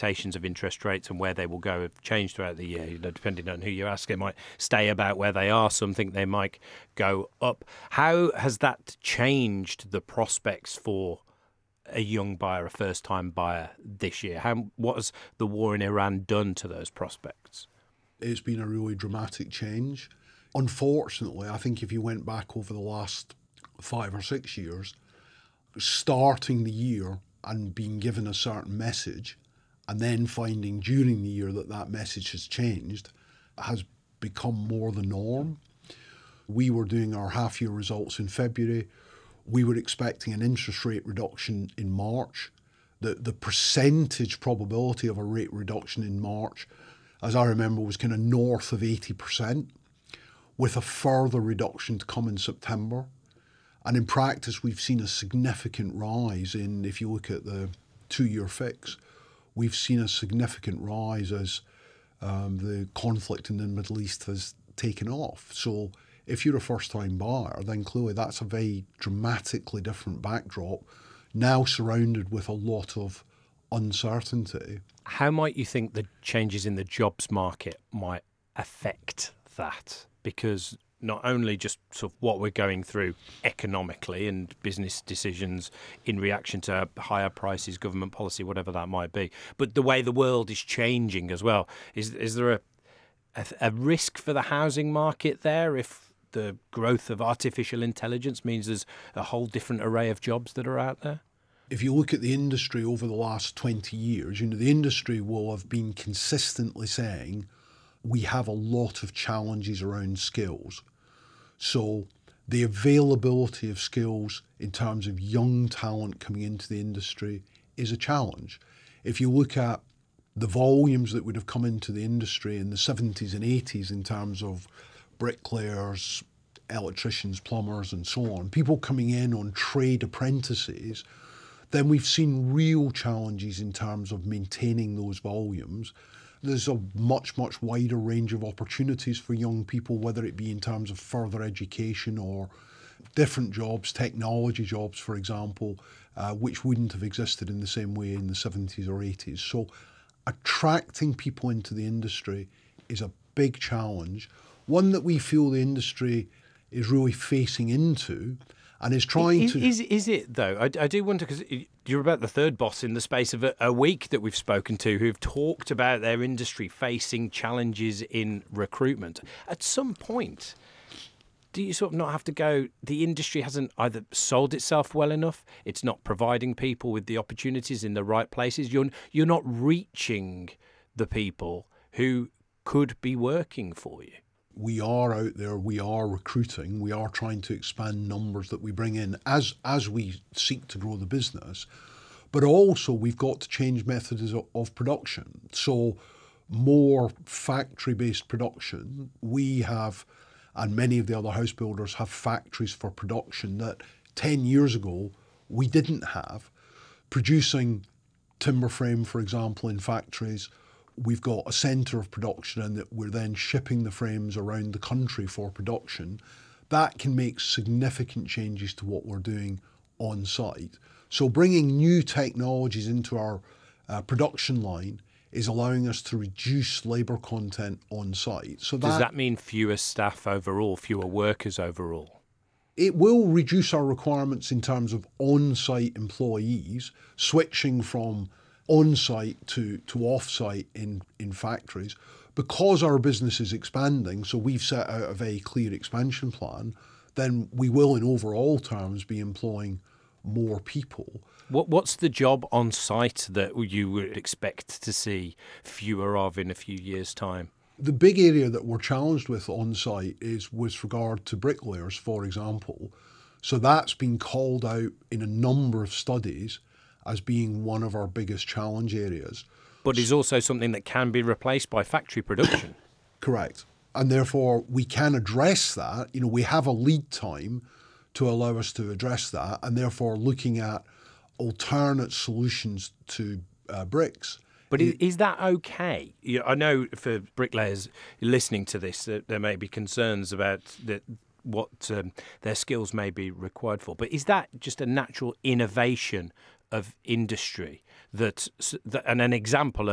expectations of interest rates and where they will go have changed throughout the year. Depending on who you ask, they might stay about where they are. Some think they might go up. How has that changed the prospects for a young buyer, a first-time buyer this year? What has the war in Iran done to those prospects? It's been a really dramatic change. Unfortunately, I think if you went back over the last 5 or 6 years, starting the year and being given a certain message and then finding during the year that message has changed has become more the norm. We were doing our half-year results in February. We were expecting an interest rate reduction in March. The percentage probability of a rate reduction in March, as I remember, was kind of north of 80%, with a further reduction to come in September. And in practice, we've seen a significant rise in, if you look at the 2-year fix, we've seen a significant rise as the conflict in the Middle East has taken off. So if you're a first-time buyer, then clearly that's a very dramatically different backdrop, now surrounded with a lot of uncertainty. How might you think the changes in the jobs market might affect that? Because not only just sort of what we're going through economically and business decisions in reaction to higher prices, government policy, whatever that might be, but the way the world is changing as well. Is there a risk for the housing market there if the growth of artificial intelligence means there's a whole different array of jobs that are out there? If you look at the industry over the last 20 years, the industry will have been consistently saying we have a lot of challenges around skills. So the availability of skills in terms of young talent coming into the industry is a challenge. If you look at the volumes that would have come into the industry in the 70s and 80s in terms of bricklayers, electricians, plumbers and so on, people coming in on trade apprentices, then we've seen real challenges in terms of maintaining those volumes. There's a much, much wider range of opportunities for young people, whether it be in terms of further education or different jobs, technology jobs, for example, which wouldn't have existed in the same way in the 70s or 80s. So attracting people into the industry is a big challenge, one that we feel the industry is really facing into and is trying to... Is it, though? I do wonder, because you're about the third boss in the space of a week that we've spoken to who've talked about their industry facing challenges in recruitment. At some point, do you sort of not have to go, the industry hasn't either sold itself well enough, it's not providing people with the opportunities in the right places, you're not reaching the people who could be working for you? We are out there, we are recruiting, we are trying to expand numbers that we bring in as we seek to grow the business. But also we've got to change methods of production. So more factory-based production. We have, and many of the other house builders have factories for production that 10 years ago we didn't have. Producing timber frame, for example, in factories, we've got a centre of production and that we're then shipping the frames around the country for production. That can make significant changes to what we're doing on site. So bringing new technologies into our production line is allowing us to reduce labour content on site. So does that mean fewer staff overall, fewer workers overall? It will reduce our requirements in terms of on-site employees, switching from on-site to off-site in factories. Because our business is expanding, so we've set out a very clear expansion plan, then we will in overall terms be employing more people. What's the job on site that you would expect to see fewer of in a few years' time? The big area that we're challenged with on site is with regard to bricklayers, for example. So that's been called out in a number of studies as being one of our biggest challenge areas. But is also something that can be replaced by factory production. Correct. And therefore we can address that. We have a lead time to allow us to address that, and therefore looking at alternate solutions to bricks. But is that okay? I know for bricklayers listening to this, there may be concerns about what their skills may be required for. But is that just a natural innovation of industry and an example